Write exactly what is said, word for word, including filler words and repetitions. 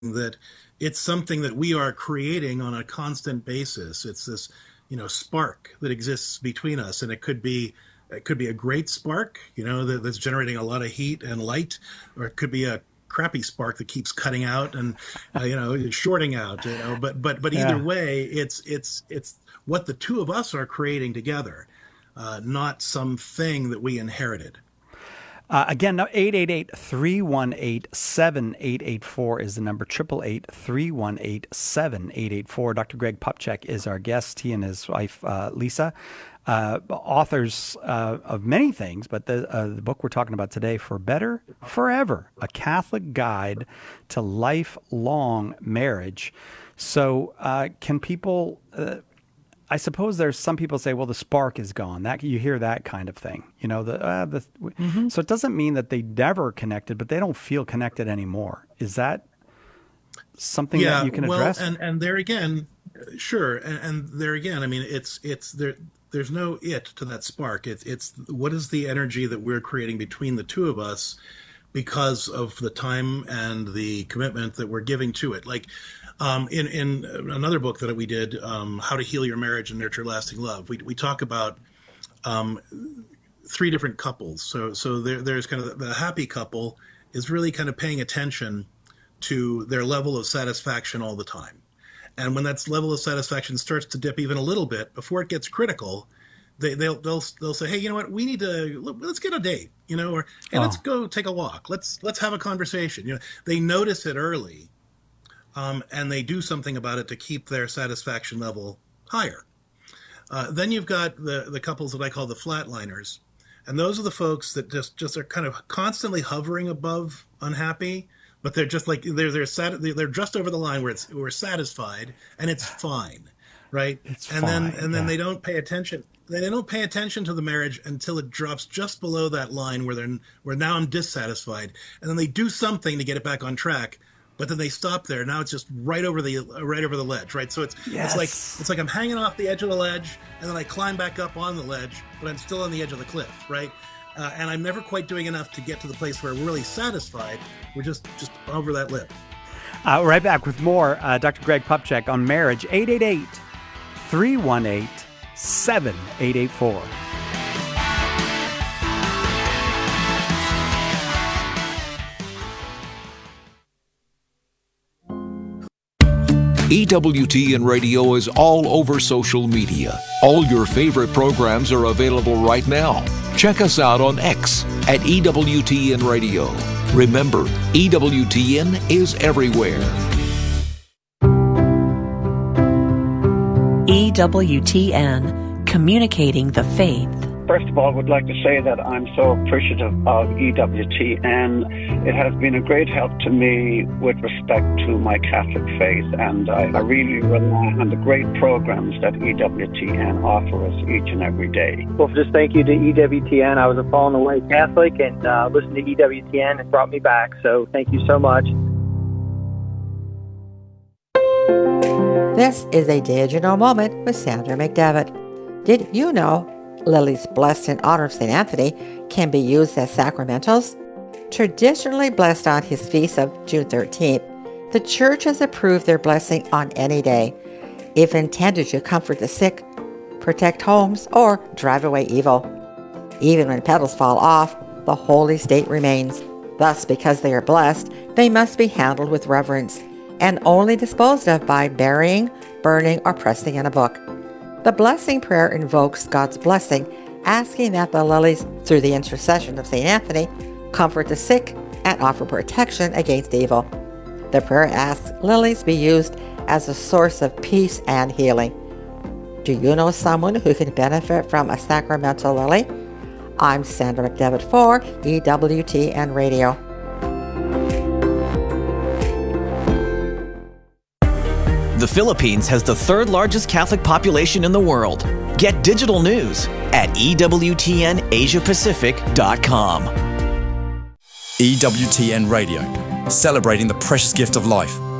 that it's something that we are creating on a constant basis. It's this, you know, spark that exists between us, and it could be it could be a great spark, you know, that, that's generating a lot of heat and light, or it could be a crappy spark that keeps cutting out and uh, you know, shorting out. You know, but but but either Yeah. way, it's it's it's what the two of us are creating together, uh, not something that we inherited. Uh, again, no, eight eight eight, three one eight, seven eight eight four is the number, eight eight eight, three one eight, seven eight eight four. Doctor Greg Popcak is our guest. He and his wife, uh, Lisa, uh, authors uh, of many things, but the, uh, the book we're talking about today, For Better Forever, A Catholic Guide to Lifelong Marriage. So uh, can people... Uh, I suppose there's some people say, well, the spark is gone. That you hear that kind of thing, you know. The, uh, the Mm-hmm. So it doesn't mean that they never connected, but they don't feel connected anymore. Is that something Yeah, that you can well, address? and and there again, sure, and, and there again, I mean, it's it's there. There's no it to that spark. It's it's what is the energy that we're creating between the two of us because of the time and the commitment that we're giving to it. Like um, in in another book that we did, um, How to Heal Your Marriage and Nurture Lasting Love, we we talk about um, three different couples. So so there there's kind of the, the happy couple is really kind of paying attention to their level of satisfaction all the time. And when that level of satisfaction starts to dip even a little bit before it gets critical, they, they'll they'll they'll say, hey, you know what? We need to let's get a date, you know, or hey, Oh. let's go take a walk. Let's let's have a conversation. You know, they notice it early, um, and they do something about it to keep their satisfaction level higher. Uh, then you've got the the couples that I call the flatliners, and those are the folks that just just are kind of constantly hovering above unhappy, but they're just like they're they're sat, they're just over the line where it's we're satisfied and it's fine, right? It's and then fine, and then yeah. they don't pay attention. They don't pay attention to the marriage until it drops just below that line where they're where now I'm dissatisfied, and then they do something to get it back on track. But then they stop there. Now it's just right over the right over the ledge, right? So it's Yes. it's like it's like I'm hanging off the edge of the ledge, and then I climb back up on the ledge, but I'm still on the edge of the cliff, right? Uh, and I'm never quite doing enough to get to the place where we're really satisfied. We're just just over that lip. Uh, right back with more. Uh, Doctor Greg Popcak on marriage. eight eight eight, three one eight, seven eight eight four. E W T N Radio is all over social media. All your favorite programs are available right now. Check us out on X at E W T N Radio. Remember, E W T N is everywhere. E W T N, communicating the faith. First of all, I would like to say that I'm so appreciative of E W T N. It has been a great help to me with respect to my Catholic faith, and I, I really rely on the great programs that E W T N offer us each and every day. Well, just thank you to E W T N. I was a fallen away Catholic, and uh, listened to E W T N and brought me back, so thank you so much. This is a Digital Moment with Sandra McDevitt. Did you know lilies blessed in honor of Saint Anthony can be used as sacramentals? Traditionally blessed on his feast of June thirteenth, the Church has approved their blessing on any day, if intended to comfort the sick, protect homes, or drive away evil. Even when petals fall off, the holy state remains. Thus, because they are blessed, they must be handled with reverence and only disposed of by burying, burning, or pressing in a book. The blessing prayer invokes God's blessing, asking that the lilies, through the intercession of Saint Anthony, comfort the sick and offer protection against evil. The prayer asks lilies be used as a source of peace and healing. Do you know someone who can benefit from a sacramental lily? I'm Sandra McDevitt for E W T N Radio. The Philippines has the third largest Catholic population in the world. Get digital news at E W T N Asia Pacific dot com. E W T N Radio, celebrating the precious gift of life.